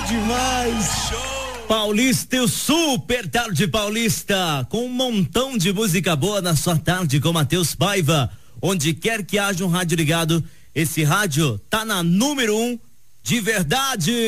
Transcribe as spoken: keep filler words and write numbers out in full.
demais. Show. Paulista e o Super Tarde Paulista, com um montão de música boa na sua tarde com Matheus Paiva. Onde quer que haja um rádio ligado, esse rádio tá na número um de verdade.